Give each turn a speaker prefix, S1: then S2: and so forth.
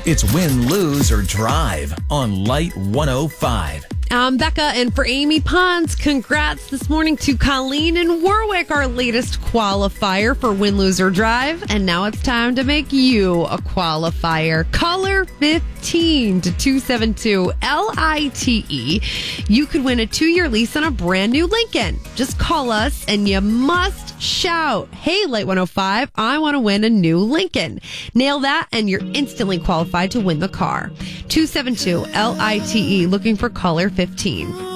S1: It's Win, Lose, or Drive on Light 105.
S2: I'm Becca, and for Amy Pons, congrats this morning to Colleen and Warwick, our latest qualifier for Win, Lose, or Drive. And now it's time to make you a qualifier. Caller 15 to 272-LITE. You could win a 2-year lease on a brand new Lincoln. Just call us, and you must shout, "Hey, Light 105, I want to win a new Lincoln." Nail that, and you're instantly qualified to win the car. 272-LITE, looking for caller 15.